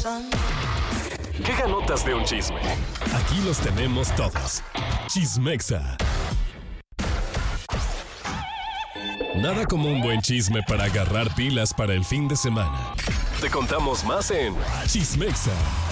¿Qué ganotas de un chisme? Aquí los tenemos todos. Chismexa. Nada como un buen chisme para agarrar pilas para el fin de semana. Te contamos más en Chismexa.